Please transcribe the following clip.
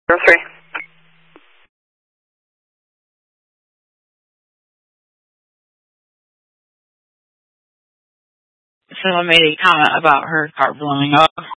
03. Someone made a comment about her car blowing up.